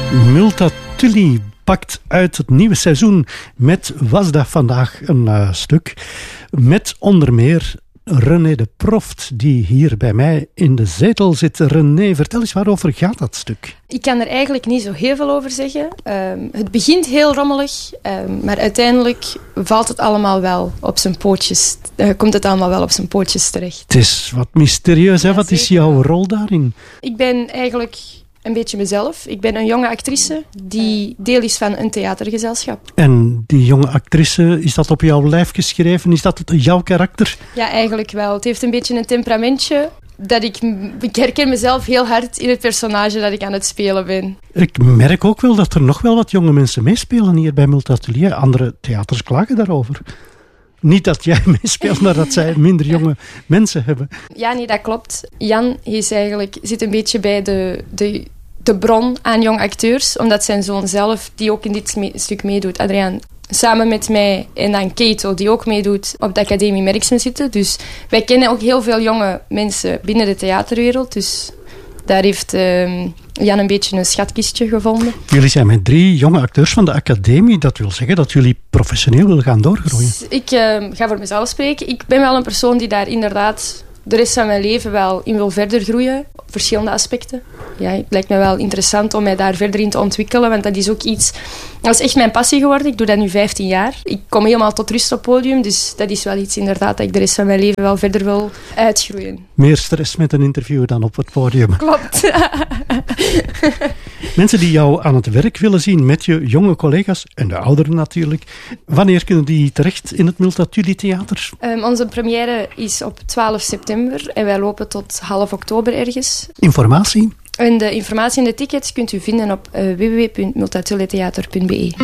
Multatuli pakt uit het nieuwe seizoen met Was dat vandaag een stuk. Met onder meer René de Proft, die hier bij mij in de zetel zit. René, vertel eens, waarover gaat dat stuk? Ik kan er eigenlijk niet zo heel veel over zeggen. Het begint heel rommelig, maar uiteindelijk valt het allemaal wel op zijn pootjes. Komt het allemaal wel op zijn pootjes terecht. Het is wat mysterieus, hè? Ja, wat is jouw rol daarin? Ik ben eigenlijk een beetje mezelf. Ik ben een jonge actrice die deel is van een theatergezelschap. En die jonge actrice, is dat op jouw lijf geschreven? Is dat jouw karakter? Ja, eigenlijk wel. Het heeft een beetje een temperamentje. Dat ik herken mezelf heel hard in het personage dat ik aan het spelen ben. Ik merk ook wel dat er nog wel wat jonge mensen meespelen hier bij Multatuli. Andere theaters klagen daarover. Niet dat jij meespeelt, maar dat zij minder jonge mensen hebben. Ja, nee, dat klopt. Jan zit een beetje bij de bron aan jong acteurs, omdat zijn zoon zelf, die ook in dit stuk meedoet, Adriaan, samen met mij en dan Keito, die ook meedoet op de Academie Merksem zitten. Dus wij kennen ook heel veel jonge mensen binnen de theaterwereld. Dus daar heeft Jan een beetje een schatkistje gevonden. Jullie zijn met 3 jonge acteurs van de Academie. Dat wil zeggen dat jullie professioneel willen gaan doorgroeien. Dus ik ga voor mezelf spreken. Ik ben wel een persoon die daar inderdaad de rest van mijn leven wel in wil verder groeien. Verschillende aspecten. Ja, het lijkt me wel interessant om mij daar verder in te ontwikkelen, want dat is ook iets... Dat is echt mijn passie geworden. Ik doe dat nu 15 jaar. Ik kom helemaal tot rust op podium, dus dat is wel iets inderdaad dat ik de rest van mijn leven wel verder wil uitgroeien. Meer stress met een interview dan op het podium. Klopt. Mensen die jou aan het werk willen zien met je jonge collega's, en de ouderen natuurlijk, wanneer kunnen die terecht in het Multatuli Theater? Onze première is op 12 september en wij lopen tot half oktober ergens. Informatie? En de informatie en de tickets kunt u vinden op www.multatulitheater.be.